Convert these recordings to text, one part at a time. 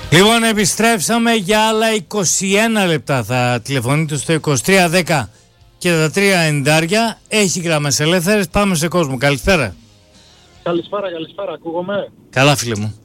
Λοιπόν, επιστρέψαμε για άλλα 21 λεπτά. Θα τηλεφωνείτε στο 2310 και τα 3 εντάρια. Έχει γραμμές ελεύθερες. Πάμε σε κόσμο. Καλησπέρα. Καλησπέρα. Ακούγομαι. Καλά, φίλε μου.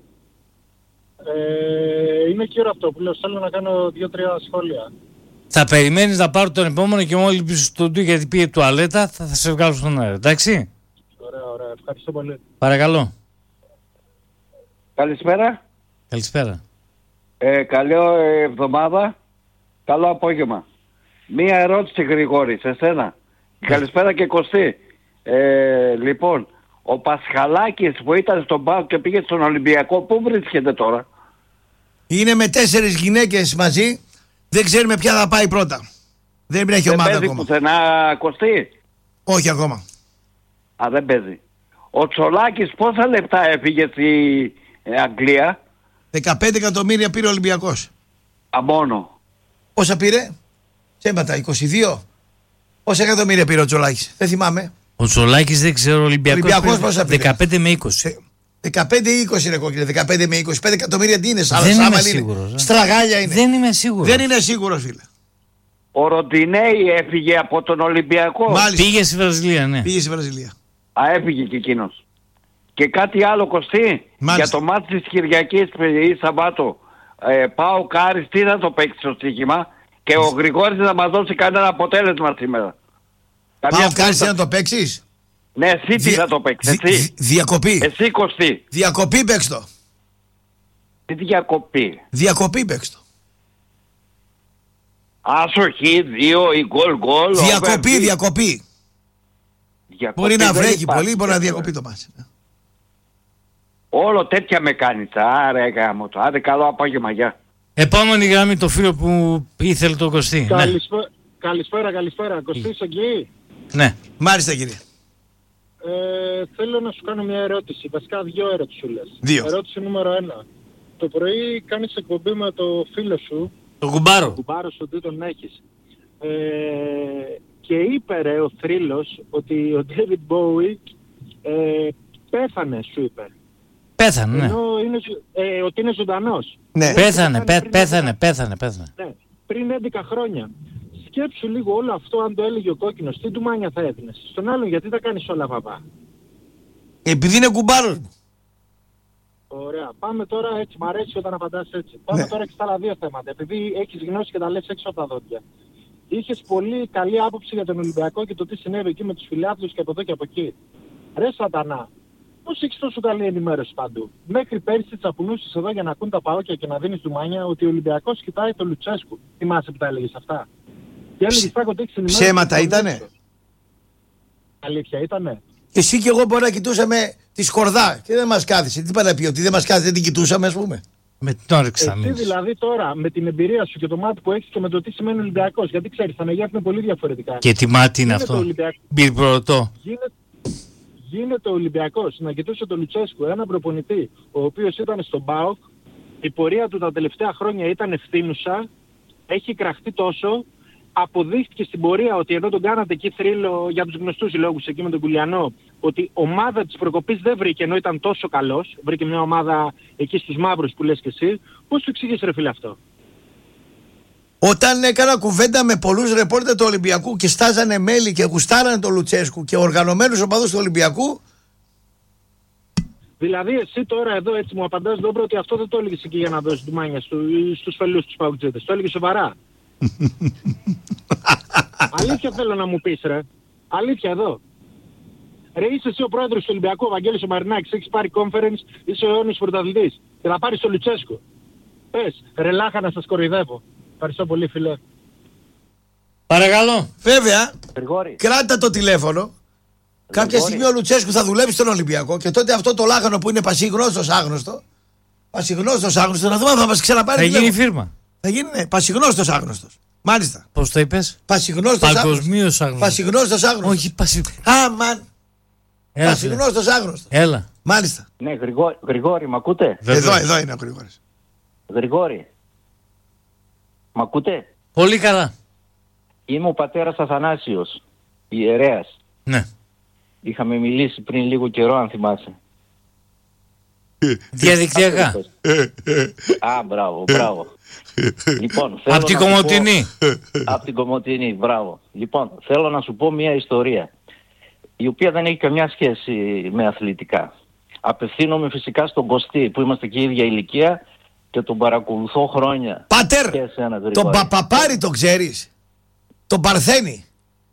Είναι και ώρα αυτό που λέω. Θέλω να κάνω 2-3 σχόλια. Θα περιμένεις να πάρω τον επόμενο και μόλις πίσω στο του γιατί πήγε τουαλέτα θα σε βγάλω στον αέρα. Εντάξει. Ωραία. Ευχαριστώ πολύ. Παρακαλώ. Καλησπέρα. Καλησπέρα. Καλή εβδομάδα. Καλό απόγευμα. Μία ερώτηση, Γρηγόρη, σε σένα. Καλησπέρα και Κωστή. Λοιπόν, ο Πασχαλάκης που ήταν στον ΠΑΟΚ και πήγε στον Ολυμπιακό, πού βρίσκεται τώρα? Είναι με 4 γυναίκες μαζί. Δεν ξέρουμε ποια θα πάει πρώτα. Δεν έχει ομάδα ακόμα. Δεν παίζει πουθενά, Κωστή? Όχι ακόμα. Δεν παίζει. Ο Τσολάκης πόσα λεπτά έφυγε στη Αγγλία? 15 εκατομμύρια πήρε ο Ολυμπιακός. Μόνο. Πόσα πήρε? Τσέμπατα, 22. Πόσα εκατομμύρια πήρε ο Τσολάκης? Δεν θυμάμαι. Ο Τσολάκης δεν ξέρω, ο Ολυμπιακός πόσα πήρε? 15 με 20. 15 ή 20 ρε κόκκινε, 15 με 25 εκατομμύρια τι είναι? Δεν είμαι σίγουρος. Στραγάλια είναι. Δεν είμαι σίγουρος. Δεν είναι σίγουρος, φίλε. Ο Ροντινέη έφυγε από τον Ολυμπιακό. Μάλιστα. Πήγε στη Βραζιλία, ναι. Πήγε στη Βραζιλία. Έφυγε και εκείνος. Και κάτι άλλο, Κωστή, για το μάτι της Κυριακής ή Σαββάτο. Πάω Κάρις, τι θα το παίξει στο στοίχημα? Και ο Γρηγόρης θα μας δώσει κανένα αποτέλεσμα σήμερα. Πάω Κάρις να το παίξεις? Ναι, εσύ τι θα το παίξεις? Εσύ. Διακοπή. Εσύ, Κωστή. Διακοπή παίξ' το. Τι διακοπή? Διακοπή παίξ' το. Άσοχη, 2 ή γκολ. Διακοπή. Μπορεί να βρέχει πολύ, μπορεί να διακοπεί το μάτι. Όλο τέτοια με κάνεις. Άρα γάμο το. Άντε καλό απόγευμα, γεια. Επόμενη γραμμή το φίλο που ήθελε το Κωστή. Καλησπέρα. Κωστής εκεί? Ναι. Μάλιστα, κύριε. Θέλω να σου κάνω μια ερώτηση. Βασικά 2 ερωτησούλες. 2. Ερώτηση νούμερο 1. Το πρωί κάνεις εκπομπή με το φίλο σου. Το κουμπάρο. Το κουμπάρο σου, τι τον έχεις. Και είπε ρε ο θρύλος ότι ο David Bowie πέθανε, σου είπε. Πέθανε, ναι. Ενώ ότι είναι ζωντανός. Ναι. Πέθανε. Ναι, πριν 11 χρόνια. Σκέψου λίγο όλο αυτό, αν το έλεγε ο κόκκινος, τι του μάνια θα έδινες? Στον άλλον γιατί τα κάνεις όλα βαβά? Επειδή είναι κουμπάρος μου. Ωραία. Πάμε τώρα, έτσι μ' αρέσει όταν απαντάς έτσι. Πάμε τώρα και στα άλλα 2 θέματα. Επειδή έχεις γνώση και τα λες έξω από τα δόντια. Είχες πολύ καλή άποψη για τον Ολυμπιακό και το τι συνέβη εκεί με τους φιλάθλους και από εδώ και από εκεί. Ρε σατανά, πώς έχεις τόσο καλή ενημέρωση παντού? Μέχρι πέρυσι τσαπουνούσες εδώ για να ακούν τα παόκια και να δίνεις του μάνια ότι ο Ολυμπιακός κοιτάει τον Λουτσέσκου. Θυμάσαι που τα έλεγες αυτά? Και έλεγες Τάκο ότι έχεις ενημέρωση. Ψέματα ήτανε? Αλήθεια ήτανε? Εσύ και εγώ μπορεί να κοιτούσαμε τη σκορδά και δεν μας κάθισε. Τι πάει να πει, ότι δεν μας κάθισε, δεν την κοιτούσαμε, ας πούμε? Με την όρεξη θα εσύ μείνεις. δηλαδή τώρα με την εμπειρία σου και το μάτι που έχεις και με το τι σημαίνει Ολυμπιακός, γιατί ξέρεις τα μεγέθη είναι πολύ διαφορετικά. Και τι μάτι είναι αυτό? Μπυρπρωτό. Γίνεται ο Ολυμπιακός να κοιτούσε τον Λουτσέσκου, έναν προπονητή ο οποίος ήταν στον ΠΑΟΚ, η πορεία του τα τελευταία χρόνια ήταν ευθύνουσα, έχει κραχτεί τόσο, αποδείχτηκε στην πορεία ότι εδώ τον κάνατε εκεί θρύλο για τους γνωστούς λόγους εκεί με τον Κουλιανό, ότι ομάδα της προκοπής δεν βρήκε ενώ ήταν τόσο καλός, βρήκε μια ομάδα εκεί στους μαύρους που λες και εσύ. Πώς του εξηγείς ρε φίλε αυτό? Όταν έκανα κουβέντα με πολλούς ρεπόρτερ του Ολυμπιακού και στάζανε μέλη και γουστάρανε τον Λουτσέσκου και οργανωμένους οπαδούς του Ολυμπιακού. Δηλαδή εσύ τώρα εδώ έτσι μου απαντάς dobro ότι αυτό δεν το έλεγες εκεί για να δώσεις του μάνια στους φελούς τους παουτζέτες. Το έλεγες σοβαρά? Αλήθεια θέλω να μου πεις ρε. Αλήθεια εδώ. Ρε είσαι εσύ ο πρόεδρος του Ολυμπιακού, ο Βαγγέλης ο Μαρινάκης, έχεις πάρει conference, είσαι ο αιώνιος πρωταθλητής και θα πάρεις τον Λουτσέσκο. Πες, ρε λάχα να σας κοροϊδεύω. Ευχαριστώ πολύ φίλε. Παρακαλώ. Βέβαια, Γρηγόρη. κράτα το τηλέφωνο. Κάποια στιγμή ο Λουτσέσκου θα δουλέψει στον Ολυμπιακό και τότε αυτό το λάχανο που είναι πασιγνώστος άγνωστο, να δούμε αν θα μας ξαναπάρει. Θα γίνει φίρμα. Θα γίνει, ναι, πασιγνώστος άγνωστος. Μάλιστα. Πώς το είπες? Πασιγνώστος Παγκοσμίως άγνωστος. Πασιγνώστος άγνωστος. Όχι Αμαν. Έλα, Πασιγνώστος άγνωστος. Έλα. Μάλιστα. Ναι, Γρηγόρη, μ' ακούτε? Εδώ είναι ο Γρηγόρης. Γρηγόρη, μ' ακούτε? Πολύ καλά. Είμαι ο πατέρας Αθανάσιος, ιερέας. Ναι. Είχαμε μιλήσει πριν λίγο καιρό, αν θυμάσαι. Διαδικτυακά. Α, μπράβο. Λοιπόν, Από την Κομοτηνή. Από την Κομοτηνή, μπράβο. Λοιπόν, θέλω να σου πω μια ιστορία, η οποία δεν έχει καμιά σχέση με αθλητικά. Απευθύνομαι φυσικά στον Κωστή, που είμαστε και η ίδια ηλικία και τον παρακολουθώ χρόνια. Πάτερ, τον Παπαπάρη το ξέρεις? Τον Παρθένη.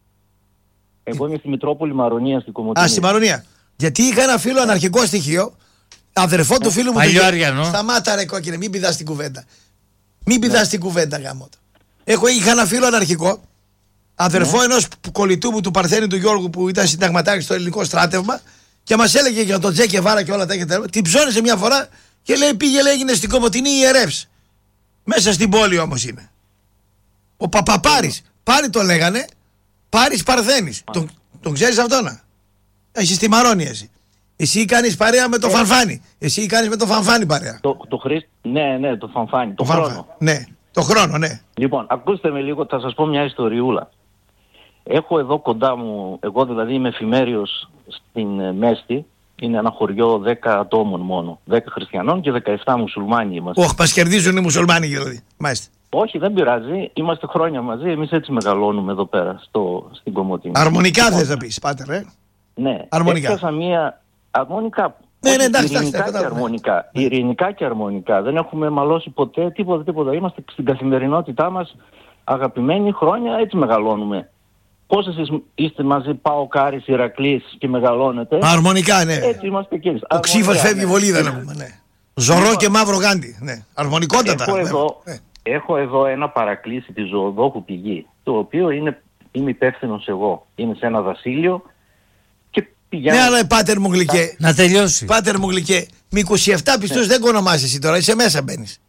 Εγώ είμαι στη Μητρόπολη Μαρονία, στην Κομοτηνή. Α, στη Μαρονία. Γιατί είχα ένα φίλο αναρχικό στοιχείο, αδερφό του φίλου μου. Παλιόριανο. Σταμάτα ρε κόκκινε, μην πηδάς την κουβέντα. Μην πηδάς την κουβέντα, γάμο. Είχα ένα φίλο αναρχικό, αδερφό ενός κολλητού μου του Παρθένη του Γιώργου, που ήταν συνταγματάρχης στο ελληνικό στράτευμα, και μας έλεγε για τον Τζέκε Βάρα και όλα τα τέτοια. Την ψώνισε μια φορά και λέει, πήγε, λέει, έγινε στην Κομοτηνή ιερεύς. Μέσα στην πόλη όμως είναι. Ο Παπαπάρης, Πάρη το λέγανε, Πάρης Παρθένης. Τον ξέρεις αυτόν? Εσύ στη Μαρόνια εσύ. Εσύ κάνεις παρέα με το Φανφάνη. Εσύ κάνεις με το Φανφάνη παρέα. Ναι, το Φανφάνη. Το χρόνο. Ναι, το χρόνο, ναι. Λοιπόν, ακούστε με λίγο, θα σας πω μια ιστοριούλα. Έχω εδώ κοντά μου, εγώ δηλαδή είμαι εφημέριος στην Μέστη. Είναι ένα χωριό 10 ατόμων μόνο. 10 χριστιανών και 17 μουσουλμάνοι είμαστε. Όχι, μας κερδίζουν οι μουσουλμάνοι δηλαδή. Μάλιστα. Όχι, δεν πειράζει. Είμαστε χρόνια μαζί. Εμείς έτσι μεγαλώνουμε εδώ πέρα στην Κομοτηνή. Αρμονικά θες να πεις, πάτερ, Ναι. Αρμονικά. Έπιασα μία αρμονικά. Ναι, εντάξει, ειρηνικά και αρμονικά. Ειρηνικά και αρμονικά. Δεν έχουμε μαλώσει ποτέ, τίποτα. Είμαστε στην καθημερινότητά μας αγαπημένοι χρόνια, έτσι μεγαλώνουμε. Πώς εσείς είστε μαζί, Πάο, Κάρης, Ηρακλής και μεγαλώνετε. Αρμονικά, ναι. Έτσι είμαστε και εμείς. Το ξύφος φεύγει βολίδα να πούμε, ναι. Ζωρό και μαύρο γάντι, ναι. Αρμονικότατα. Έχω εδώ ένα παρακλήσι τη ζωοδόχου πηγή, το οποίο είμαι υπεύθυνος εγώ. Είναι σε ένα δασίλειο και πηγαίνω. Ναι, αλλά πάτερ μου γλυκέ. Να τελειώσει. Πάτερ μου γλυκέ. Με 27 πιστούς δεν κονομάζεις εσύ τώρα, είσαι μέσα μπαίνεις.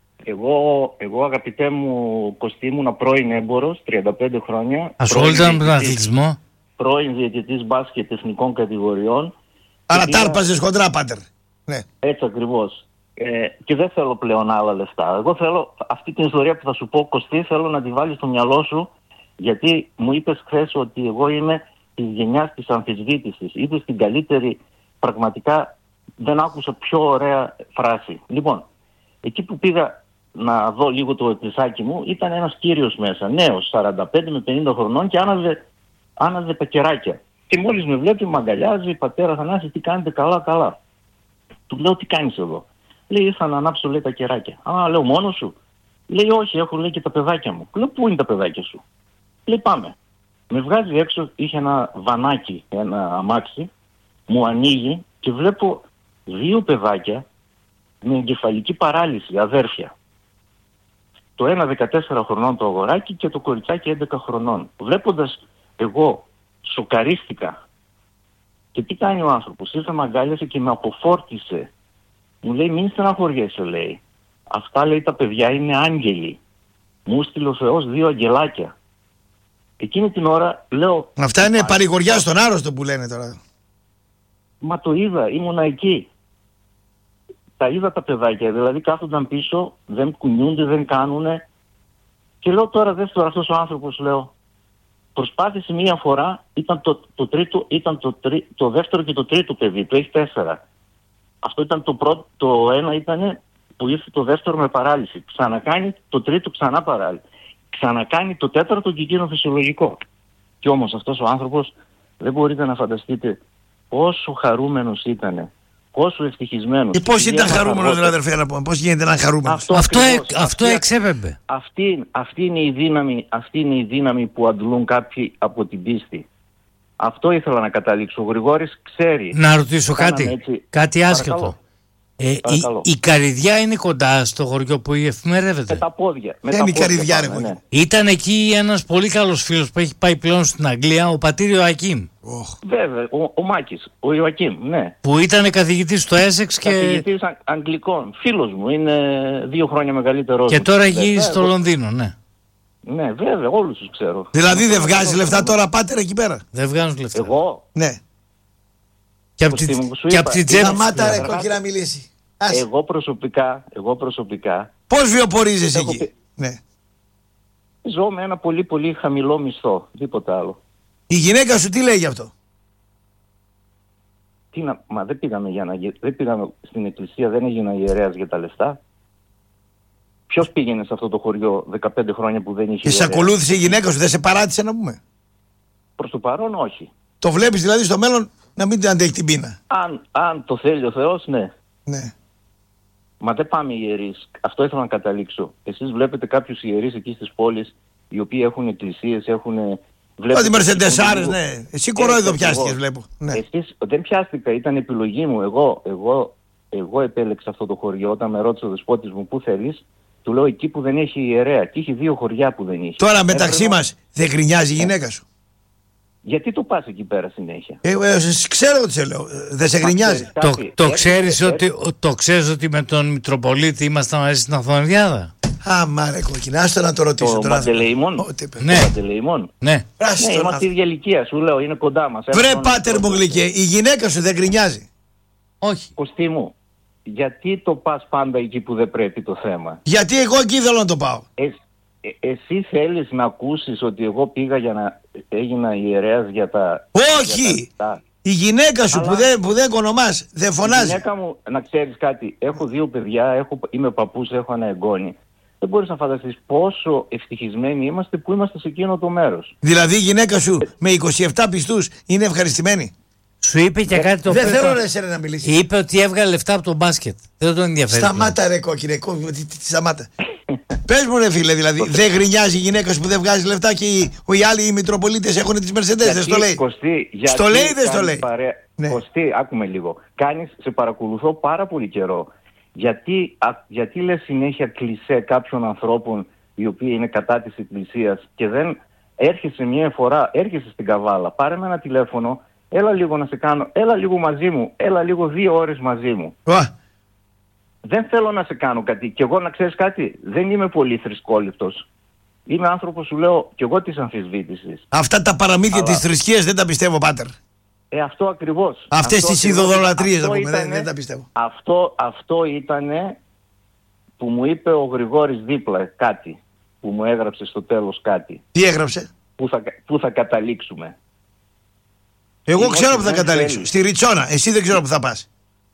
Εγώ αγαπητέ μου Κωστή, ήμουν πρώην έμπορος, 35 χρόνια. Ασχολούνταν με τον αθλητισμό. Πρώην διαιτητής μπάσκετ εθνικών κατηγοριών. Άρα τάρπαζες χοντρά, πάτερ. Ναι. Έτσι ακριβώς. Και δεν θέλω πλέον άλλα λεφτά. Εγώ θέλω αυτή την ιστορία που θα σου πω, Κωστή, θέλω να τη βάλεις στο μυαλό σου, γιατί μου είπες χθες ότι εγώ είμαι της γενιάς της αμφισβήτησης. Είπες την καλύτερη, πραγματικά δεν άκουσα πιο ωραία φράση. Λοιπόν, εκεί που πήγα να δω λίγο το εκκλησάκι μου, ήταν ένας κύριος μέσα, νέος, 45 με 50 χρονών, και άναβε τα κεράκια. Και μόλις με βλέπει, μ' αγκαλιάζει, πατέρα Θανάση, τι κάνετε? Καλά. Του λέω, τι κάνεις εδώ? Λέει, ήρθα να ανάψω, λέει, τα κεράκια. Α, λέω, μόνος σου? Λέει, όχι, έχω, λέει, και τα παιδάκια μου. Λέω, πού είναι τα παιδάκια σου? Λέει, πάμε. Με βγάζει έξω, είχε ένα βανάκι, ένα αμάξι, μου ανοίγει και βλέπω 2 παιδάκια με εγκεφαλική παράλυση, αδέρφια. Το ένα 14 χρονών το αγοράκι και το κοριτσάκι 11 χρονών. Βλέποντας, εγώ σοκαρίστηκα. Και τι κάνει ο άνθρωπος? Ήρθε, με αγκάλιασε και με αποφόρτισε. Μου λέει, μην στεναχωριέσαι, λέει. Αυτά, λέει, τα παιδιά είναι άγγελοι. Μου στείλε ο Θεός 2 αγγελάκια. Εκείνη την ώρα λέω... Αυτά είναι παρηγοριά στον άρρωστο που λένε τώρα. Μα το είδα, ήμουνα εκεί. Τα είδα τα παιδάκια, δηλαδή κάθονταν πίσω, δεν κουνιούνται, δεν κάνουνε. Και λέω, τώρα δες τώρα αυτός ο άνθρωπος, λέω. Προσπάθησε μία φορά, ήταν το δεύτερο και το τρίτο παιδί, το έχει 4. Αυτό ήταν το πρώτο, το ένα ήταν που ήρθε το δεύτερο με παράλυση. Ξανακάνει το τρίτο, ξανά παράλυση. Ξανακάνει το τέταρτο και εκείνο φυσιολογικό. Και όμως αυτός ο άνθρωπος, δεν μπορείτε να φανταστείτε πόσο χαρούμενος ήτανε. Πόσο ευτυχισμένος. Και πώς ήταν χαρούμενος, δηλαδή, αδερφέ, να πούμε? Πώς γίνεται να είναι χαρούμενος? Αυτό εξέπεμπε. Αυτή είναι η δύναμη που αντλούν κάποιοι από την πίστη. Αυτό ήθελα να καταλήξω. Ο Γρηγόρης ξέρει. Να ρωτήσω κάτι άσχετο. Η Καρυδιά είναι κοντά στο χωριό που εφημερεύεται? Με τα πόδια. Δεν είναι η Καρυδιά, ρε. Ναι. Ήταν εκεί ένας πολύ καλός φίλος που έχει πάει πλέον στην Αγγλία, ο πατήρ Ιωακίμ. Βέβαια, ο Μάκης, ο Ιωακίμ, ναι. Που ήταν καθηγητής στο Έσεξ και... Καθηγητής Αγγλικών. Φίλος μου, είναι 2 χρόνια μεγαλύτερος. Και τώρα γύρισε στο Λονδίνο, ναι. Ναι, βέβαια, όλους τους ξέρω. Δηλαδή δεν βγάζει λεφτά τώρα, πάτερ, εκεί πέρα? Δεν βγάζουν λεφτά. Εγώ? Ναι. Και από την τσέπη. Σταμάτα, ρε κόκκι, να μιλήσει. Εγώ προσωπικά. Πώς βιοπορίζεσαι εκεί? Ναι. Ζω με ένα πολύ πολύ χαμηλό μισθό. Τίποτα άλλο. Η γυναίκα σου τι λέει γι' αυτό? Μα δεν πήγαμε στην εκκλησία, δεν έγινα ιερέας για τα λεφτά. Ποιος πήγαινε σε αυτό το χωριό 15 χρόνια που δεν είχε Και σε ακολούθησε η γυναίκα σου, δεν σε παράτησε να πούμε? Προς το παρόν όχι. Το βλέπεις δηλαδή στο μέλλον να μην αντέχει την πείνα? Αν το θέλει ο Θεός, ναι. Ναι. Μα δεν πάμε ιερείς. Αυτό ήθελα να καταλήξω. Εσείς βλέπετε κάποιους ιερείς εκεί στις πόλεις, οι οποίοι έχουν εκκλησίες, έχουν... Ότι Μερσεντεσάρες, ναι. Εσύ κορόιδο πιάστηκες, βλέπω. Ναι. Εσείς δεν πιάστηκα, ήταν επιλογή μου. Εγώ επέλεξα αυτό το χωριό. Όταν με ρώτησε ο δεσπότης μου πού θέλεις, του λέω εκεί που δεν έχει ιερέα. Και είχε 2 χωριά που δεν είχε. Τώρα μεταξύ μας δεν γκρινιάζει η γυναίκα σου? Γιατί το πας εκεί πέρα συνέχεια? Ξέρω ότι σε λέω. Δεν σε γκρινιάζει? Το ξέρεις ότι με τον Μητροπολίτη ήμασταν μαζί στην Αθωνιάδα? Άμα ρε κόκκινα, άστο να το ρωτήσω. Το Παντελεήμον. Ναι. Ναι, είμαστε ίδια ηλικία, σου λέω, είναι κοντά μας. Βρε πάτερ μου γλυκέ, η γυναίκα σου δεν γκρινιάζει? Όχι. Κωστή μου, γιατί το πας πάντα εκεί που δεν πρέπει το θέμα? Γιατί εγώ εκεί θέλω να το πάω. Εσύ θέλεις να ακούσεις ότι εγώ πήγα για να έγινα ιερέας για τα... Όχι! Η γυναίκα σου που δεν κονομάς, δεν φωνάζει. Η γυναίκα μου, να ξέρεις κάτι, έχω 2 παιδιά, είμαι παππούς, έχω ένα εγγόνι. Δεν μπορείς να φανταστείς πόσο ευτυχισμένοι είμαστε που είμαστε σε εκείνο το μέρος. Δηλαδή η γυναίκα σου με 27 πιστούς είναι ευχαριστημένη? Σου είπε και κάτι το οποίο... Δεν θέλω εσένα να μιλήσει. Είπε ότι έβγαλε λεφτά από το μπάσκετ. Δεν τον ενδιαφέρει. Σταμάτα ρε κόκκινε, σταμάτα. Πες μου ρε φίλε, δηλαδή δεν γκρινιάζει η γυναίκα σου που δεν βγάζει λεφτά και οι άλλοι οι Μητροπολίτες έχουν τις Μερσεντές? Δεν στο λέει? Στο λέει ή δεν στο λέει? Ναι. Κωστή, άκουμε λίγο. Σε παρακολουθώ πάρα πολύ καιρό. Γιατί λες συνέχεια κλισέ κάποιων ανθρώπων οι οποίοι είναι κατά της εκκλησίας και δεν έρχεσαι μια φορά, έρχεσαι στην Καβάλα, πάρε με ένα τηλέφωνο, έλα λίγο να σε κάνω, έλα λίγο μαζί μου, έλα λίγο 2 ώρες μαζί μου. Δεν θέλω να σε κάνω κάτι. Και εγώ να ξέρεις κάτι, δεν είμαι πολύ θρησκόληπτος. Είμαι άνθρωπος, σου λέω, κι εγώ της αμφισβήτησης. Αυτά τα παραμύθια της θρησκείας δεν τα πιστεύω, πάτερ. Αυτό ακριβώς. Αυτές τις ειδωλολατρίες να πούμε, δεν τα πιστεύω. Αυτό ήτανε που μου είπε ο Γρηγόρης δίπλα κάτι, που μου έγραψε στο τέλος κάτι. Τι έγραψε? Πού θα καταλήξουμε. Εγώ ξέρω που θα καταλήξω. Στη Ριτσόνα. Εσύ δεν ξέρω που θα πας.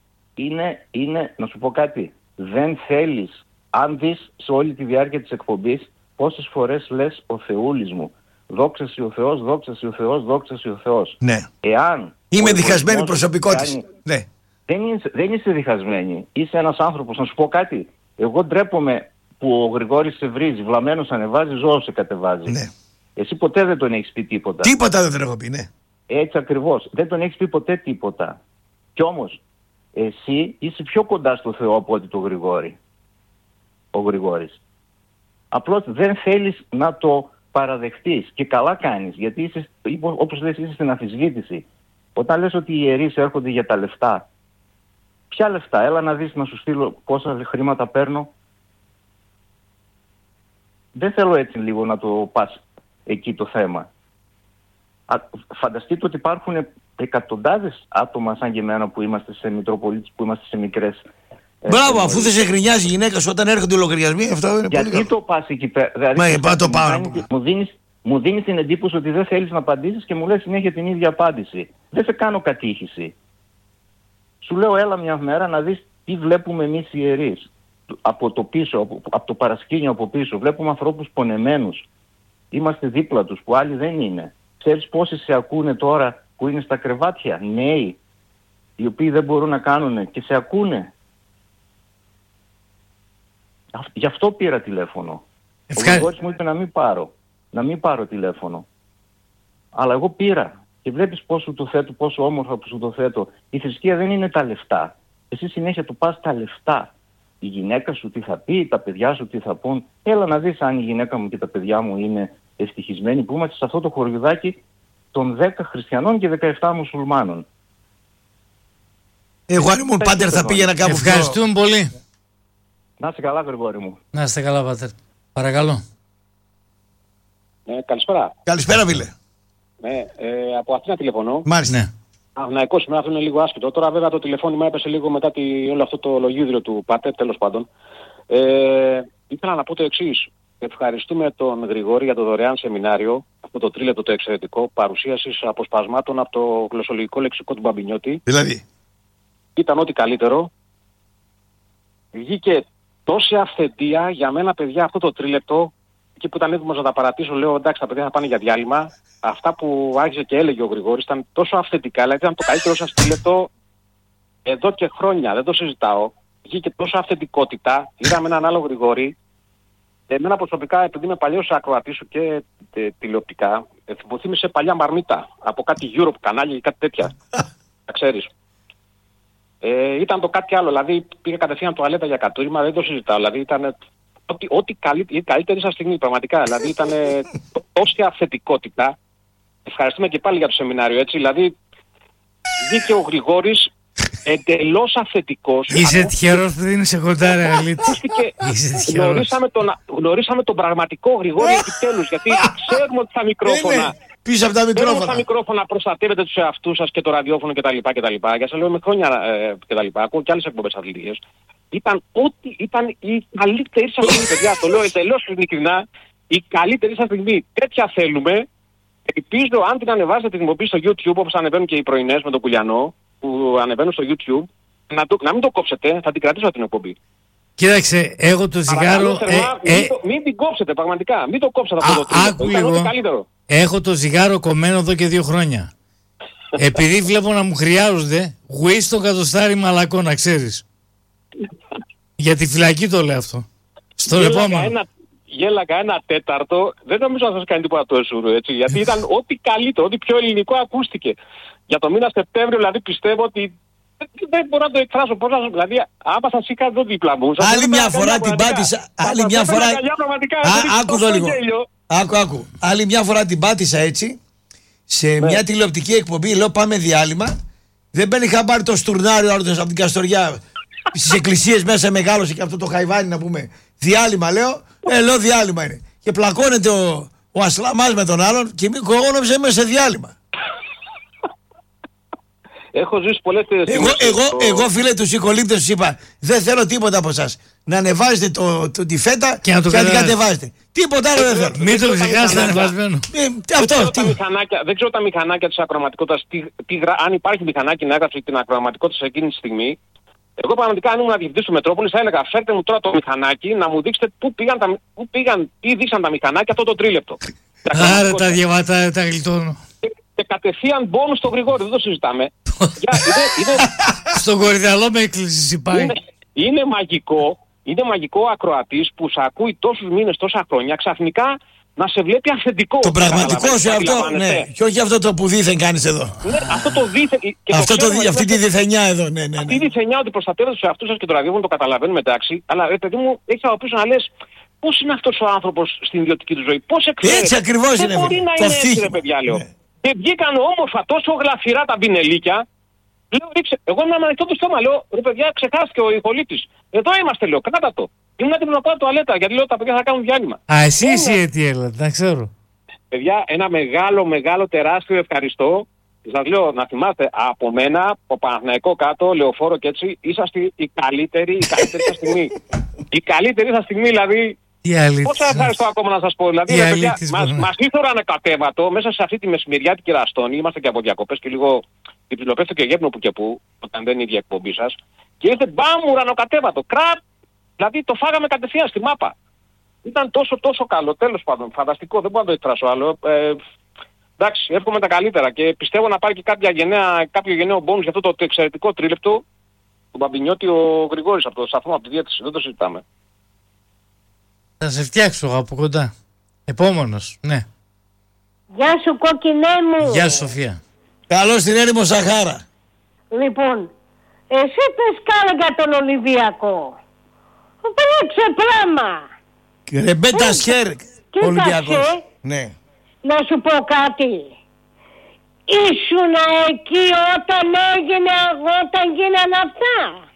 Είναι, να σου πω κάτι. Δεν θέλεις, αν δεις σε όλη τη διάρκεια της εκπομπής, πόσες φορές λες ο Θεούλης μου. Δόξα σοι ο Θεός, δόξα σοι ο Θεός, δόξα σοι ο Θεός. Ναι. Εάν είμαι διχασμένη προσωπικότητα. Ναι. Δεν είσαι διχασμένη. Είσαι ένας άνθρωπος. Να σου πω κάτι. Εγώ ντρέπομαι που ο Γρηγόρης σε βρίζει. Βλαμμένος ανεβάζει, ζώο σε κατεβάζει. Ναι. Εσύ ποτέ δεν τον έχεις πει τίποτα. Τίποτα δεν τον έχω πει, ναι. Έτσι ακριβώς. Δεν τον έχεις πει ποτέ τίποτα. Κι όμως, εσύ είσαι πιο κοντά στο Θεό από ότι το Γρηγόρη. Ο Γρηγόρης. Απλώς δεν θέλεις να το παραδεχτείς. Και καλά κάνεις. Γιατί είσαι, όπως λες, είσαι στην αμφισβήτηση. Όταν λες ότι οι ιερείς έρχονται για τα λεφτά. Ποια λεφτά? Έλα να δεις να σου στείλω πόσα χρήματα παίρνω. Δεν θέλω έτσι λίγο να το πας εκεί το θέμα. Φανταστείτε ότι υπάρχουν εκατοντάδες άτομα σαν και εμένα που είμαστε σε Μητροπολίτες, που είμαστε σε μικρές... Μπράβο, αφού δεν σε γκρινιάζει η γυναίκα σου όταν έρχονται οι λογαριασμοί, αυτό είναι πολύ καλό. Γιατί το πας εκεί πέρα? Δηλαδή, το πάω. Μου δίνεις την εντύπωση ότι δεν θέλεις να απαντήσεις και μου λες συνέχεια την ίδια απάντηση. Δεν σε κάνω κατήχηση. Σου λέω έλα μια μέρα να δεις τι βλέπουμε εμείς οι ιερείς. Από το πίσω, από το παρασκήνιο από πίσω. Βλέπουμε ανθρώπους πονεμένους. Είμαστε δίπλα τους που άλλοι δεν είναι. Ξέρεις πόσοι σε ακούνε τώρα που είναι στα κρεβάτια? Νέοι, οι οποίοι δεν μπορούν να κάνουν και σε ακούνε. Γι' αυτό πήρα τηλέφωνο. Ο Γρηγόρης μου είπε να μην πάρω τηλέφωνο. Αλλά εγώ πήρα. Και βλέπεις πώς σου το θέτω, πόσο όμορφα που σου το θέτω. Η θρησκεία δεν είναι τα λεφτά. Εσύ συνέχεια του πας τα λεφτά. Η γυναίκα σου τι θα πει, τα παιδιά σου τι θα πούν. Έλα να δεις αν η γυναίκα μου και τα παιδιά μου είναι ευτυχισμένοι που είμαστε σε αυτό το χωριουδάκι των 10 χριστιανών και 17 μουσουλμάνων. Εγώ αν ήμουν πάτερ θα πήγαινα κάπου. Ευχαριστούμε πολύ. Να είστε καλά, Γρηγόρη μου. Να είστε καλά, πάτερ. Παρακαλώ. Καλησπέρα. Καλησπέρα, φίλε. Από Αθήνα τηλεφωνώ. Μάλιστα. Ναι. Αθηναϊκός σήμερα, αυτό είναι λίγο άσχετο. Τώρα βέβαια το τηλεφώνημα έπεσε λίγο μετά όλο αυτό το λογίδριο του Πάτερ, τέλος πάντων. Ήθελα να πω το εξής. Ευχαριστούμε τον Γρηγόρη για το δωρεάν σεμινάριο, αυτό το τρίλεπτο το εξαιρετικό, παρουσίασης αποσπασμάτων από το γλωσσολογικό λεξικό του Μπαμπινιώτη. Δηλαδή. Ήταν ό,τι καλύτερο. Βγήκε τόση αυθεντία για μένα, παιδιά, αυτό το τρίλεπτο. Εκεί που ήταν έτοιμος να τα παρατήσω, λέω εντάξει, τα παιδιά θα πάνε για διάλειμμα. Αυτά που άρχισε και έλεγε ο Γρηγόρης ήταν τόσο αυθεντικά, δηλαδή ήταν το καλύτερο σας τρίλεπτο εδώ και χρόνια, δεν το συζητάω. Βγήκε τόσο αυθεντικότητα. Είδαμε έναν άλλο Γρηγόρη. Εμένα προσωπικά, επειδή είμαι παλιός ακροατής σου και τηλεοπτικά, μου θύμισε παλιά Μαρμίτα από κάτι Europe κανάλια ή κάτι τέτοια. Τα ξέρεις. Ήταν το κάτι άλλο, δηλαδή πήγα κατευθείαν τουαλέτα για κατούριμα, δεν το συζητάω. Δηλαδή ήταν η καλύτερη σας στιγμή, πραγματικά. Δηλαδή ήταν τόση αυθεντικότητα. Ευχαριστούμε και πάλι για το σεμινάριο, έτσι. Δηλαδή βγήκε ο Γρηγόρης εντελώς αυθεντικός. Είσαι τυχερός που δίνεις κοντά, ρε αλήτη. Γνωρίσαμε τον πραγματικό Γρηγόρη επιτέλους, γιατί ξέρουμε ότι τα μικρόφωνα. Πίσω από τα μικρόφωνα. Τα μικρόφωνα προστατεύετε τους εαυτούς σας και το ραδιόφωνο κτλ. Για σας λέω με χρόνια κτλ. Ακούω και άλλες εκπομπές αθλητικές. Ήταν η καλύτερη σας στιγμή, παιδιά. Το λέω εντελώς ειλικρινά. Η καλύτερη σας στιγμή. Τέτοια θέλουμε. Ελπίζω αν την ανεβάσετε την εκπομπή στο YouTube, όπως ανεβαίνουν και οι πρωινές με τον Κουλιανό, που ανεβαίνουν στο YouTube, να μην το κόψετε, θα την κρατήσω την εκπομπή. Κοίταξε, έχω το τσιγάρο. Μην την κόψετε, πραγματικά. Μην το κόψετε αυτό το τρίτο. Ήταν ό,τι καλύτερο. Έχω το τσιγάρο κομμένο εδώ και 2 χρόνια. Επειδή βλέπω να μου χρειάζονται, γουίστο κατοστάρι μαλακό, να ξέρεις. Για τη φυλακή το λέω αυτό. Στον επόμενο. Γέλαγα ένα τέταρτο, δεν νομίζω να σας κάνει τίποτα το εσουρού, έτσι, γιατί ήταν ό,τι καλύτερο, ό,τι πιο ελληνικό ακούστηκε. Για το μήνα Σεπτέμβριο, δηλαδή, πιστεύω ότι δεν μπορώ να το εκφράσω. Δηλαδή, άμα σας είχα εδώ δίπλα μου. Άλλη μια φορά την πάτησα. Άλλη μια φορά. Άκου εδώ λίγο. Άκου. Άλλη μια φορά την πάτησα έτσι. Σε μια τηλεοπτική εκπομπή, λέω πάμε διάλειμμα. Δεν μπαίνει χαμπάρι το στουρνάριο άλλο από την Καστοριά. Στις εκκλησίες μέσα μεγάλωσε και αυτό το χαϊβάνι να πούμε. Διάλειμμα λέω. Λέω διάλειμμα είναι. Και πλακώνεται ο Ασλαμάς με τον άλλον και κογόνωψε μέσα σε διάλειμμα. Έχω ζήσει πολλές εγώ φίλε τους οικολήπτες τους είπα δεν θέλω τίποτα από εσάς. Να ανεβάζετε τη φέτα και να την κατεβάζετε. Τίποτα άλλο δεν θέλω. Μην το ξεχάσετε ανεβασμένο. Δεν ξέρω τα μηχανάκια της ακροαματικότητας, αν υπάρχει μηχανάκι να έγραψε την ακροαματικότητα σε εκείνη τη στιγμή. Εγώ πραγματικά αν ήμουν διευθυντής του Μετρόπολης θα έλεγα φέρτε μου τώρα το μηχανάκι να μου δείξετε τι δείξαν τα μηχανάκια αυτό το τρίλεπτο. Άρα τα διαβάτα τα γλιτώνω. Και κατευθείαν μπόνους στο Γρηγόρη, δεν το συζητάμε. Στον Κορυδαλό με έκκληση πάει. Είναι μαγικό ο ακροατής που σε ακούει τόσους μήνες, τόσα χρόνια, ξαφνικά να σε βλέπει αυθεντικό. Το πραγματικό σου αυτό, ναι. Και όχι αυτό το που δίθεν κάνεις εδώ. Ναι, αυτό το δίθεν. Αυτή τη διθενιά εδώ, ναι. Αυτή η διθενιά ότι προστατεύετε τους εαυτούς σας και το ραδιόφωνο το καταλαβαίνουμε εντάξει. Αλλά παιδί μου, έχεις από πίσω να λες πώς είναι αυτός ο άνθρωπος στην ιδιωτική του ζωή. Πώς εκφέρεται. Έτσι ακριβώς είναι. Δεν μπορεί να είναι έτσι, ρε παιδιά, λέω. Και βγήκαν όμορφα τόσο γλαφυρά τα μπινελίκια. Λέω, ρίξε, εγώ ήμουν με ανοιχτό το στόμα. Λέω, ρε παιδιά, ξεχάστηκε ο Ιχολίτης. Εδώ είμαστε, λέω, κράτα το. Ήμουν έτοιμο να πάω τουαλέτα γιατί λέω τα παιδιά θα κάνουν διάλειμμα. Εσύ είσαι αιτιέλα, δεν ξέρω. Παιδιά, ένα μεγάλο, τεράστιο ευχαριστώ. Σας λέω να θυμάστε, από μένα, από Παναθηναϊκό κάτω, Λεωφόρο και έτσι, είσαστε η καλύτερη σας στιγμή. Η καλύτερη σας στιγμή, δηλαδή. Πόσα ευχαριστώ ακόμα να σας πω. Δηλαδή, παιδιά, μας ήθωραν κατέβατο μέσα σε αυτή τη μεσημεριάτικη ραστόνη. Είμαστε και από διακοπές και λίγο διπλοπέφτω και γέπνο που και που, όταν δεν είναι η ίδια εκπομπή σας. Και ήρθε μπαμ ουρανοκατέβατο. Δηλαδή το φάγαμε κατευθείαν στη μάπα. Ήταν τόσο καλό. Τέλος πάντων, φανταστικό. Δεν μπορώ να το εκφράσω άλλο. Εντάξει, εύχομαι τα καλύτερα και πιστεύω να πάρει και κάποιο γενναίο μπόνους για αυτό το εξαιρετικό τρίλεπτο του Μπαμπινιώτη ο Γρηγόρης από το σταθμό, από τη διέτηση. Δεν το συζητάμε. Θα σε φτιάξω από κοντά. Επόμενος, ναι. Γεια σου κόκκινέ μου. Γεια σου Σοφία. Καλώς την έρημο Σαχάρα. Λοιπόν, εσύ πες κάλε για τον Ολυμπιακό. Παίξε πράγμα. Ρεμπέτα Σχέρ, Ολυμπιακός. Ναι. Να σου πω κάτι. Ήσουνα εκεί όταν γίνανε αυτά.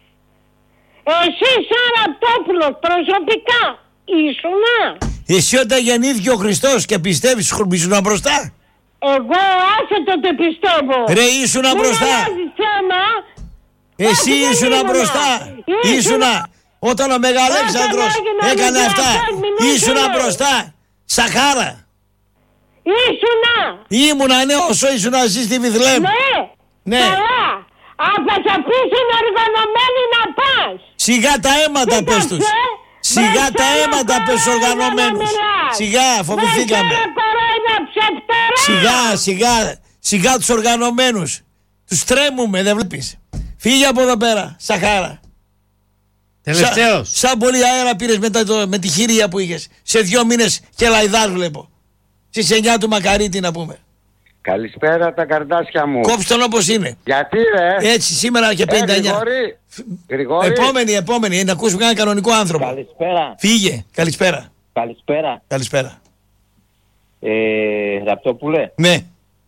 Εσύ σαν Ραπτόπουλος προσωπικά ήσουνα. Εσύ όταν γεννήθηκε ο Χριστός και πιστεύεις ήσουνα μπροστά. Εγώ άσε το πιστεύω. Ρε ήσουνα μπροστά. Εσύ ήσουνα μπροστά. Ήσουνα. Όταν ο Μεγαλέξανδρος έκανε αυτά, ήσουνα μπροστά. Σαχάρα. Ήμουνα, ναι, όσο ήσουνα εσύ στη Βιθλέμ. Ναι. Καλά. Από θα πεις είναι οργανωμένοι να πας. Σιγά τα αίματα πες τους. Σιγά τα αίματα πες στους οργανωμένους. Σιγά, φοβηθήκαμε. Σιγά τους οργανωμένους. Τους τρέμουμε, δεν βλέπεις. Φύγε από εδώ πέρα, Σαχάρα. Τελευταίος. Σαν πολύ αέρα πήρες με τη χειρία που είχες. Σε 2 μήνες και λαϊδάς βλέπω. Στις 9 του Μακαρίτη να πούμε. Καλησπέρα τα καρδάσια μου. Κόψτε τον όπως είναι. Γιατί ρε. Έτσι σήμερα και 59. Γρηγόρη. Επόμενη. Να ακούσουμε έναν κανονικό άνθρωπο. Καλησπέρα. Φύγε. Καλησπέρα. Καλησπέρα. Ραπτόπουλε. Ναι.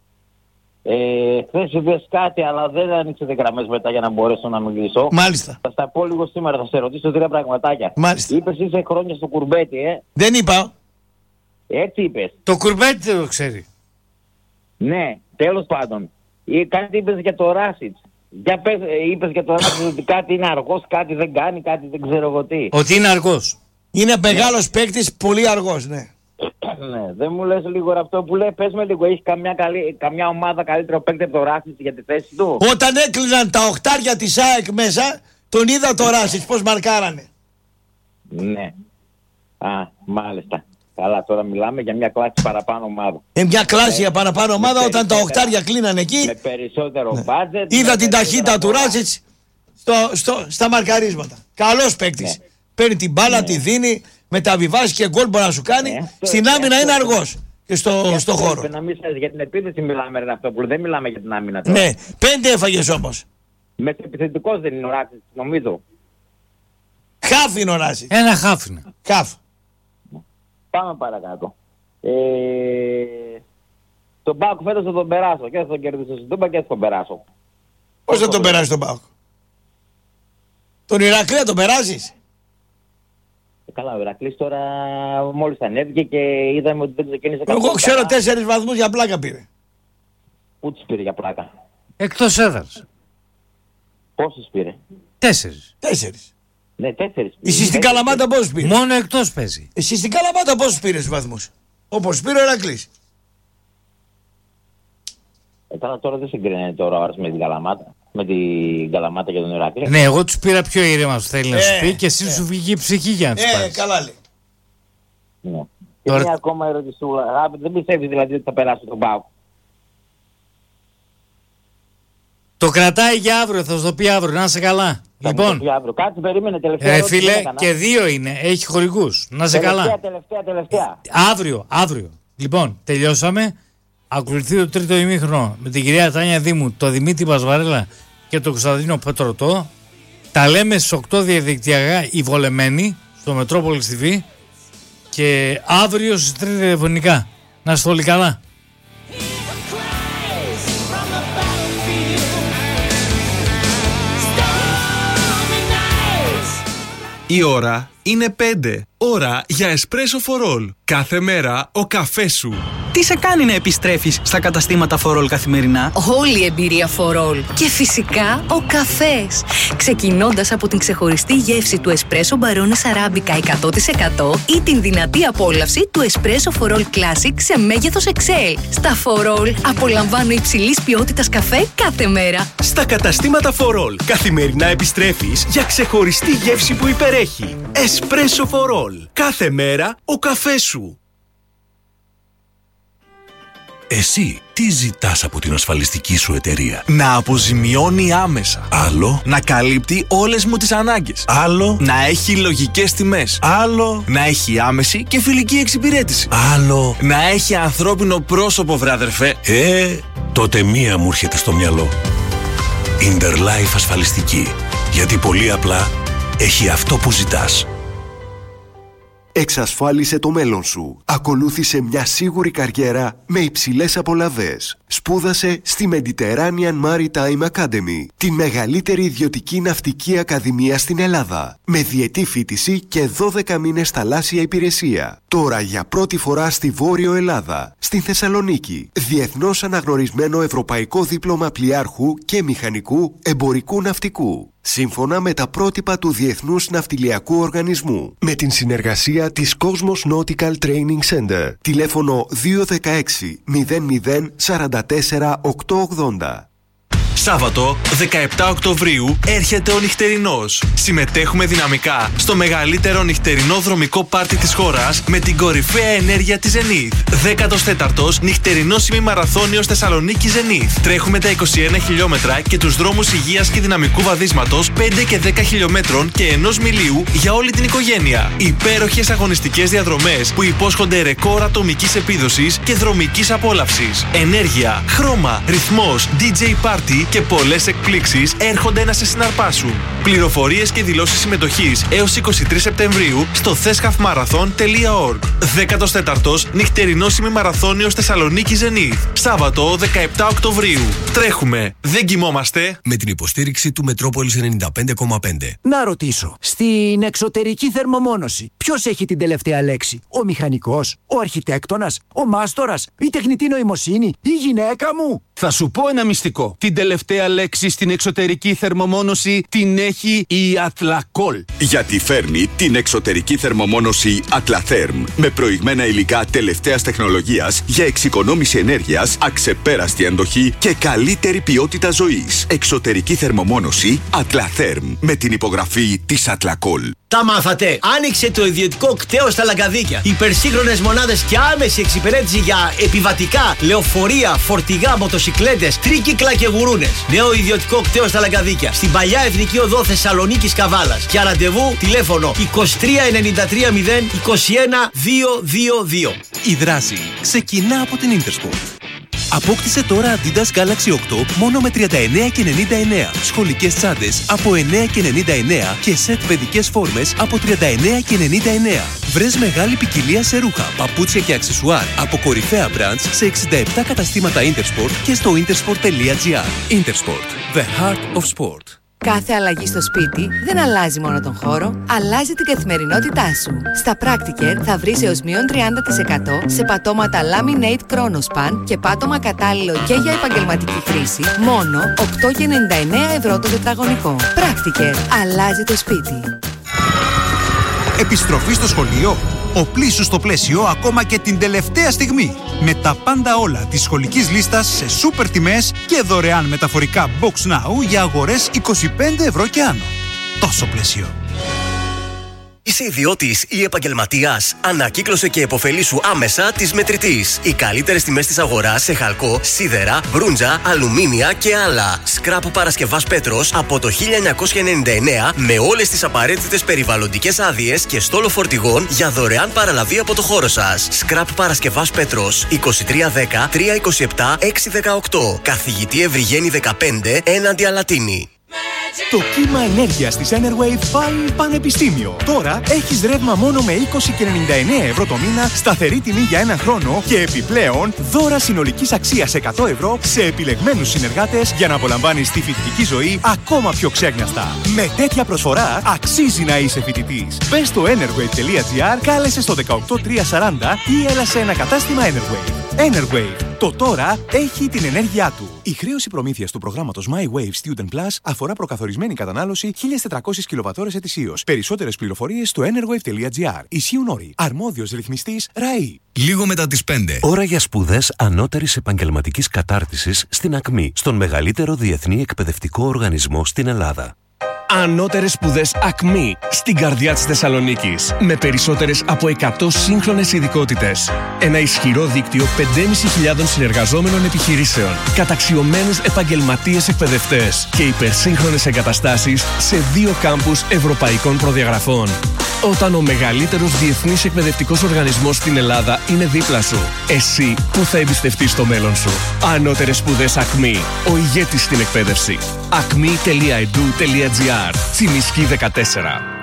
Χθες είπες κάτι, αλλά δεν ανοίξετε γραμμές μετά για να μπορέσω να μιλήσω. Μάλιστα. Θα στα πω λίγο σήμερα, θα σε ρωτήσω 3 πραγματάκια. Μάλιστα. Είπες είσαι χρόνια στο κουρμπέτι, Δεν είπα. Έτσι είπες. Το κουρμπέτι δεν το ξέρει. Ναι, τέλος πάντων. Κάτι είπες για το Ράσιτς. Για πες, είπες για το Ράσιτς ότι κάτι είναι αργός, κάτι δεν κάνει, κάτι δεν ξέρω εγώ τι. Ότι είναι αργός. Είναι μεγάλος παίκτης, πολύ αργός, ναι. Ναι, δεν μου λες λίγο αυτό που λέει, πες με λίγο, έχει καμιά ομάδα καλύτερο παίκτη από το Ράσιτς για τη θέση του. Όταν έκλειναν τα 8 της ΑΕΚ μέσα, τον είδα το Ράσιτς πώς μαρκάρανε. Ναι. Μάλιστα. Καλά, τώρα μιλάμε για μια κλάση παραπάνω ομάδα. Μια κλάση για παραπάνω ομάδα όταν τα 8 κλείνανε εκεί. Με περισσότερο μπάτζετ. Είδα την ταχύτητα του Ράσιτς στα μαρκαρίσματα. Καλός παίκτης. Παίρνει την μπάλα, τη δίνει, μεταβιβάζει και γκολ μπορεί να σου κάνει. Στην άμυνα είναι αργός και στο χώρο. Για την επίθεση μιλάμε, ρε, αυτό που δεν μιλάμε για την άμυνα τώρα. Ναι, 5 έφαγες όμως. Μεσοεπιθετικός δεν είναι ο Ράσιτς, νομίζω. Χάφ είναι ο Ράσιτς. Ένα χάφ είναι. Χάφ. Πάμε παρακάτω. Τον Πάοκ φέτος θα τον περάσω και θα τον κερδίσω στην Τούμπα και θα τον περάσω. Πώς θα τον περάσει τον Πάοκ? Τον Ηρακλή τον περάσεις? Καλά, ο Ηρακλής τώρα μόλις ανέβηκε και είδαμε ότι δεν ξεκίνησε καλά. Εγώ ξέρω 4 βαθμούς για πλάκα πήρε. Πού τους πήρε για πλάκα? Εκτός έδρας. Πόσους πήρε? 4. Ναι, 4. Εσύ στην Καλαμάτα πόσους πήρε? Μόνο εκτός παίζει. Εσύ στην Καλαμάτα πόσους πήρε στους βαθμούς? Όπως πήρε ο Ηρακλής. Καλά, τώρα δεν συγκρίνεται τώρα ο Άρης με την Καλαμάτα. Με την Καλαμάτα και τον Ηρακλή. Ναι, εγώ τους πήρα πιο ήρεμα σου θέλει να σου πει και εσύ σου βγήκε η ψυχή για να τους πάρεις. Καλά λέει. Ναι. Και μια ακόμα ερωτησούλα. Δεν πιστεύεις δηλαδή ότι θα περάσει τον Πάοκ? Το κρατάει για αύριο, θα σου το πει αύριο, να είσαι καλά. Λοιπόν, κάτι περίμενε τελευταία. Φίλε, και 2 είναι, έχει χορηγούς. Να είσαι καλά. Τελευταία. Αύριο. Λοιπόν, τελειώσαμε. Ακολουθεί το τρίτο ημίχρονο με την κυρία Τάνια Δήμου, το Δημήτρη Πασβαρέλα και τον Κωνσταντίνο Πετρωτό. Τα λέμε στις 8 διαδικτυακά οι βολεμένοι στο Μετρόπολης TV και αύριο στις 3 τηλεφωνικά. Να είστε όλοι καλά. Η ώρα είναι 5. Ώρα για espresso for all. Κάθε μέρα ο καφές σου. Τι σε κάνει να επιστρέφεις στα καταστήματα For All καθημερινά? Όλη η εμπειρία For All. Και φυσικά ο καφές. Ξεκινώντας από την ξεχωριστή γεύση του Espresso Barones Arabica 100% ή την δυνατή απόλαυση του Espresso For All Classic σε μέγεθος XL. Στα For All απολαμβάνω υψηλής ποιότητας καφέ κάθε μέρα. Στα καταστήματα For All καθημερινά επιστρέφεις για ξεχωριστή γεύση που υπερέχει. Espresso For All. Κάθε μέρα ο καφές σου. Εσύ τι ζητάς από την ασφαλιστική σου εταιρεία? Να αποζημιώνει άμεσα. Άλλο. Να καλύπτει όλες μου τις ανάγκες. Άλλο. Να έχει λογικές τιμές. Άλλο. Να έχει άμεση και φιλική εξυπηρέτηση. Άλλο. Να έχει ανθρώπινο πρόσωπο, βράδερφε. Τότε μία μου έρχεται στο μυαλό. Interlife ασφαλιστική. Γιατί πολύ απλά έχει αυτό που ζητάς. Εξασφάλισε το μέλλον σου. Ακολούθησε μια σίγουρη καριέρα με υψηλές απολαβές. Σπούδασε στη Mediterranean Maritime Academy, τη μεγαλύτερη ιδιωτική ναυτική ακαδημία στην Ελλάδα, με διετή φοιτηση και 12 μήνες θαλάσσια υπηρεσία. Τώρα για πρώτη φορά στη Βόρειο Ελλάδα, στην Θεσσαλονίκη, διεθνώς αναγνωρισμένο ευρωπαϊκό δίπλωμα πλοιάρχου και μηχανικού εμπορικού ναυτικού, σύμφωνα με τα πρότυπα του Διεθνούς Ναυτιλιακού Οργανισμού, με την συνεργασία της Cosmos Nautical Training Center. Τηλέφωνο 216 00 44 880. Σάββατο 17 Οκτωβρίου έρχεται ο νυχτερινός. Συμμετέχουμε δυναμικά στο μεγαλύτερο νυχτερινό δρομικό πάρτι της χώρας με την κορυφαία ενέργεια της Zenith. 14ος νυχτερινός ημιμαραθώνιος Θεσσαλονίκη Zenith. Τρέχουμε τα 21 χιλιόμετρα και τους δρόμους υγείας και δυναμικού βαδίσματος 5 και 10 χιλιόμετρων και 1 μιλίου για όλη την οικογένεια. Υπέροχες αγωνιστικές διαδρομές που υπόσχονται ρεκόρ ατομικής επίδοσης και δρομικής απόλαυσης. Ενέργεια, χρώμα, ρυθμός, DJ party και πολλές εκπλήξεις έρχονται να σε συναρπάσουν. Πληροφορίες και δηλώσεις συμμετοχής έως 23 Σεπτεμβρίου στο thescafmarathon.org. 14ος νυχτερινός ημιμαραθώνιος Θεσσαλονίκη Zenith. Σάββατο 17 Οκτωβρίου. Τρέχουμε, δεν κοιμόμαστε. Με την υποστήριξη του Μετρόπολης 95,5. Να ρωτήσω, στην εξωτερική θερμομόνωση ποιος έχει την τελευταία λέξη? Ο μηχανικός, ο αρχιτέκτονας, ο μάστορας, η τεχνητή νοημοσύνη, η γυναίκα μου? Θα σου πω ένα μυστικό. Την τελευταία λέξη στην εξωτερική θερμομόνωση την έχει η Athlacol. Γιατί φέρνει την εξωτερική θερμομόνωση Atlatherm με προηγμένα υλικά τελευταίας τεχνολογίας για εξοικονόμηση ενέργειας, αξεπέραστη αντοχή και καλύτερη ποιότητα ζωής. Εξωτερική θερμομόνωση Atlatherm με την υπογραφή της Athlacol. Τα μάθατε! Άνοιξε το ιδιωτικό κτέο στα Λαγκαδίκια. Υπερσύγχρονες μονάδες και άμεση εξυπηρέτηση για επιβατικά, λεωφορεία, φορτηγά, μοτοσικλέτες, τρίκυκλα και γουρούνες. Νέο ιδιωτικό κτέο στα Λαγκαδίκια. Στην παλιά Εθνική Οδό Θεσσαλονίκης Καβάλας. Για ραντεβού τηλέφωνο 23 93 0 21 222. Η δράση ξεκινά από την Intersport. Απόκτησε τώρα Adidas Galaxy 8 μόνο με 39,99. Σχολικές τσάντες από 9,99 και σετ παιδικές φόρμες από 39,99. Βρες μεγάλη ποικιλία σε ρούχα, παπούτσια και αξεσουάρ από κορυφαία brands σε 67 καταστήματα Intersport και στο intersport.gr. Intersport, the heart of sport. Κάθε αλλαγή στο σπίτι δεν αλλάζει μόνο τον χώρο, αλλάζει την καθημερινότητά σου. Στα Practiker θα βρεις έως μείον 30% σε πατώματα Laminate Chronospan και πάτωμα κατάλληλο και για επαγγελματική χρήση, μόνο 8,99€ το τετραγωνικό. Practiker, αλλάζει το σπίτι. Επιστροφή στο σχολείο. Οπλίσου στο πλαίσιο ακόμα και την τελευταία στιγμή. Με τα πάντα όλα της σχολικής λίστας σε σούπερ τιμές και δωρεάν μεταφορικά Box Now για αγορές 25€ και άνω. Τόσο πλαίσιο. Είσαι ιδιώτης ή επαγγελματίας? Ανακύκλωσε και επωφελήσου άμεσα της Μετρητής. Οι καλύτερες τιμές της αγοράς σε χαλκό, σίδερα, μπρούντζα, αλουμίνια και άλλα. Σκράπ Παρασκευάς Πέτρος από το 1999 με όλες τις απαραίτητες περιβαλλοντικές άδειες και στόλο φορτηγών για δωρεάν παραλαβή από το χώρο σας. Σκράπ Παρασκευάς Πέτρος 2310 327 618. Καθηγητή Ευρυγένη 15 έναντι Αλατίνη. Το κύμα ενέργειας της Enerwave πάλι πανεπιστήμιο. Τώρα έχεις ρεύμα μόνο με 20,99€ το μήνα, σταθερή τιμή για ένα χρόνο και επιπλέον δώρα συνολικής αξίας 100€ σε επιλεγμένους συνεργάτες για να απολαμβάνεις τη φοιτητική ζωή ακόμα πιο ξέγνιαστα. Με τέτοια προσφορά αξίζει να είσαι φοιτητής. Μπες στο enerwave.gr, κάλεσε στο 18340 ή έλα σε ένα κατάστημα Enerwave. Enerwave. Το τώρα έχει την ενέργειά του. Η χρέωση προμήθειας του προγράμματος My Wave Student Plus αφορά προκαθορισμένη κατανάλωση 1.400 κιλοβατώρες ετησίως. Περισσότερες πληροφορίες στο enerwave.gr. Ισχύουν όροι. Αρμόδιος ρυθμιστής ΡΑΗ. Λίγο μετά τις 5. Ώρα για σπουδές ανώτερης επαγγελματικής κατάρτισης στην ΑΚΜΗ, στον μεγαλύτερο διεθνή εκπαιδευτικό οργανισμό στην Ελλάδα. Ανώτερες σπουδές ΑΚΜΗ στην καρδιά της Θεσσαλονίκης. Με περισσότερες από 100 σύγχρονες ειδικότητες. Ένα ισχυρό δίκτυο 5.500 συνεργαζόμενων επιχειρήσεων. Καταξιωμένους επαγγελματίες εκπαιδευτές. Και υπερσύγχρονες εγκαταστάσεις σε 2 κάμπους ευρωπαϊκών προδιαγραφών. Όταν ο μεγαλύτερος διεθνής εκπαιδευτικός οργανισμός στην Ελλάδα είναι δίπλα σου, εσύ που θα εμπιστευτείς το μέλλον σου. Ανώτερες σπουδές ΑΚΜΗ. Ο ηγέτης στην εκπαίδευση. acme.edu.gr. Τσιμισκή 14.